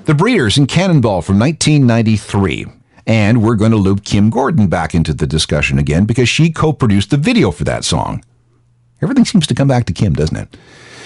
The Breeders and Cannonball from 1993. And we're going to loop Kim Gordon back into the discussion again because she co-produced the video for that song. Everything seems to come back to Kim, doesn't it?